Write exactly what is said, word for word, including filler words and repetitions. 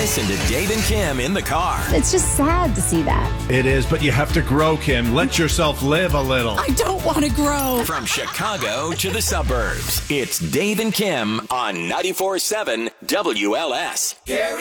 Listen to Dave and Kim in the car. It's just sad to see that. It is, but you have to grow, Kim. Let yourself live a little. I don't want to grow. From Chicago to the suburbs, it's Dave and Kim on ninety-four point seven W L S. Gary